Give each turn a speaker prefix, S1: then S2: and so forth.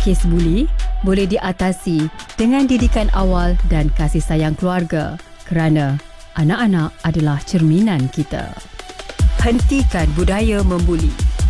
S1: Kes buli boleh diatasi dengan didikan awal dan kasih sayang keluarga, kerana anak-anak adalah cerminan kita. Hentikan budaya membuli.